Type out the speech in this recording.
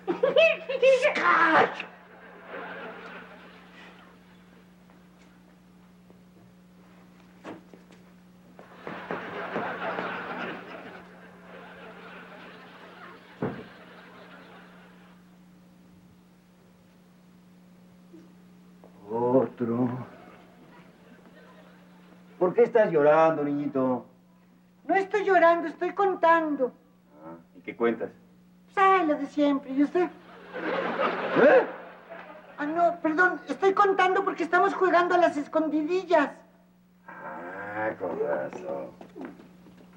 Otro. ¿Por qué estás llorando, niñito? No estoy llorando, estoy contando. Ah, ¿y qué cuentas? Pues, lo de siempre. ¿Y usted? ¿Eh? Ah, no, perdón. Estoy contando porque estamos jugando a las escondidillas. Ah, con razón.